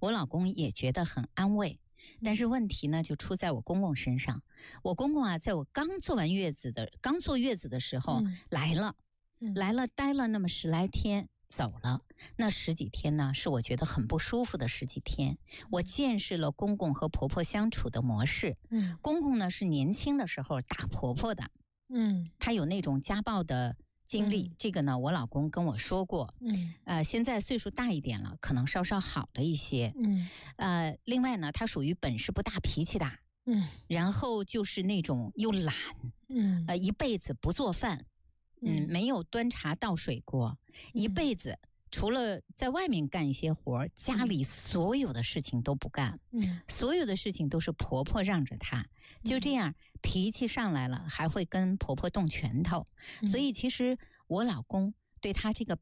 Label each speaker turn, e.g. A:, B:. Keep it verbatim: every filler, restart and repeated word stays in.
A: 我老公也觉得很安慰。但是问题呢，就出在我公公身上。我公公啊，在我刚坐完月子的，刚坐月子的时候、嗯、来了，来了，待了那么十来天，走了。那十几天呢，是我觉得很不舒服的十几天。我见识了公公和婆婆相处的模式。嗯，公公呢是年轻的时候打婆婆的，嗯，他有那种家暴的经历、嗯、这个呢我老公跟我说过。嗯，呃，现在岁数大一点了，可能稍稍好了一些。嗯，呃，另外呢，他属于本事不大，脾气大。嗯，然后就是那种又懒。嗯，呃，一辈子不做饭。嗯，没有端茶倒水过，一辈子除了在外面干一些活，家里所有的事情都不干。嗯，所有的事情都是婆婆让着她，就这样脾气上来了，还会跟婆婆动拳头。所以其实我老公对她这个